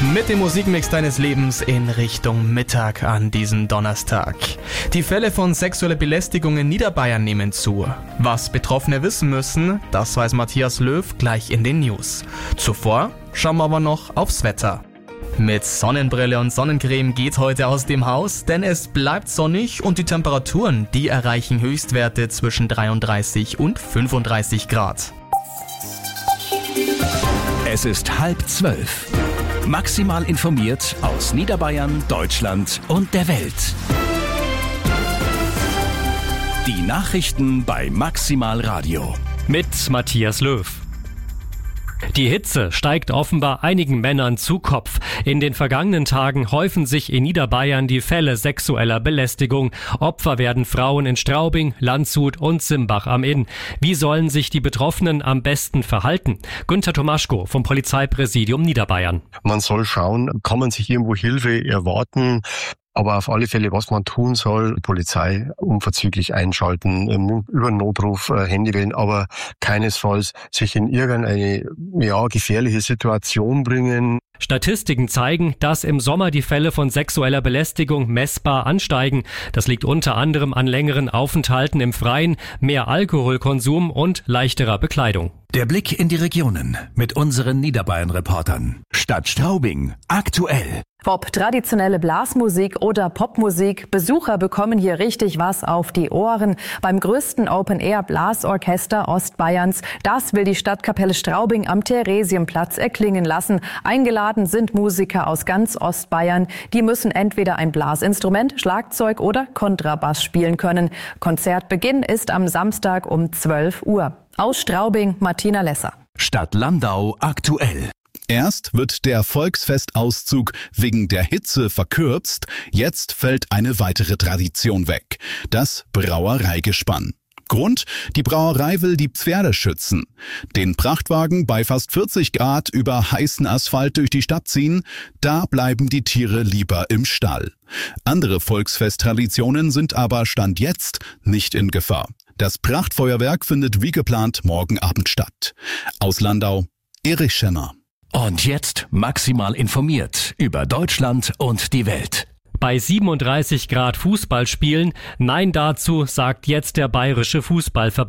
Mit dem Musikmix deines Lebens in Richtung Mittag an diesem Donnerstag. Die Fälle von sexueller Belästigung in Niederbayern nehmen zu. Was Betroffene wissen müssen, das weiß Matthias Löw gleich in den News. Zuvor schauen wir aber noch aufs Wetter. Mit Sonnenbrille und Sonnencreme geht heute aus dem Haus, denn es bleibt sonnig und die Temperaturen, die erreichen Höchstwerte zwischen 33 und 35 Grad. Es ist 11:30. Maximal informiert aus Niederbayern, Deutschland und der Welt. Die Nachrichten bei Maximal Radio. Mit Matthias Löw. Die Hitze steigt offenbar einigen Männern zu Kopf. In den vergangenen Tagen häufen sich in Niederbayern die Fälle sexueller Belästigung. Opfer werden Frauen in Straubing, Landshut und Simbach am Inn. Wie sollen sich die Betroffenen am besten verhalten? Günther Tomaschko vom Polizeipräsidium Niederbayern. Man soll schauen, kann man sich irgendwo Hilfe erwarten? Aber auf alle Fälle, was man tun soll, die Polizei unverzüglich einschalten, über einen Notruf, Handy wählen, aber keinesfalls sich in irgendeine gefährliche Situation bringen. Statistiken zeigen, dass im Sommer die Fälle von sexueller Belästigung messbar ansteigen. Das liegt unter anderem an längeren Aufenthalten im Freien, mehr Alkoholkonsum und leichterer Bekleidung. Der Blick in die Regionen mit unseren Niederbayern-Reportern. Stadt Straubing, aktuell. Ob traditionelle Blasmusik oder Popmusik, Besucher bekommen hier richtig was auf die Ohren. Beim größten Open-Air-Blasorchester Ostbayerns, das will die Stadtkapelle Straubing am Theresienplatz erklingen lassen. Eingeladen sind Musiker aus ganz Ostbayern. Die müssen entweder ein Blasinstrument, Schlagzeug oder Kontrabass spielen können. Konzertbeginn ist am Samstag um 12 Uhr. Aus Straubing, Martina Lesser. Stadt Landau, aktuell. Erst wird der Volksfestauszug wegen der Hitze verkürzt, jetzt fällt eine weitere Tradition weg, das Brauereigespann. Grund, die Brauerei will die Pferde schützen. Den Prachtwagen bei fast 40 Grad über heißen Asphalt durch die Stadt ziehen, da bleiben die Tiere lieber im Stall. Andere Volksfesttraditionen sind aber Stand jetzt nicht in Gefahr. Das Prachtfeuerwerk findet wie geplant morgen Abend statt. Aus Landau, Erich Schemmer. Und jetzt maximal informiert über Deutschland und die Welt. Bei 37 Grad Fußball spielen, nein dazu, sagt jetzt der Bayerische Fußballverband.